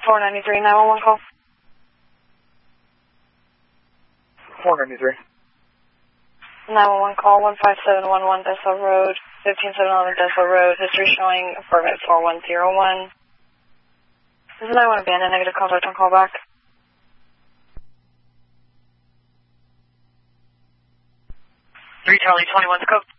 493, 911 call. 493. 911 call, 15711 Dessau Road, 15711 Dessau Road, history showing apartment 4101. This is 911 abandoned, negative contact on call back. 3 Charlie 21 scope.